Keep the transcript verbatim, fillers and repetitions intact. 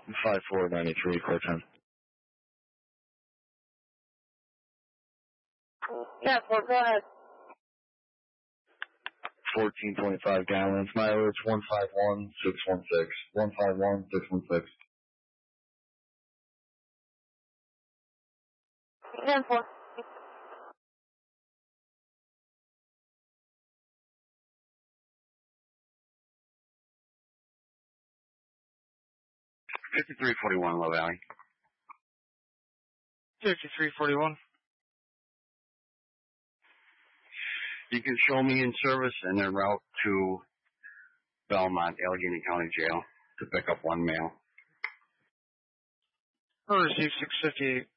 five four nine three, core ten. Yeah, four, go ahead. fourteen twenty-five gallons, mileage one five one six one six. one five one six one six. ten four. fifty-three forty-one, Low Valley. fifty-three forty-one. You can show me in service and then route to Belmont, Allegheny County Jail to pick up one male. I'll receive six fifty-eight.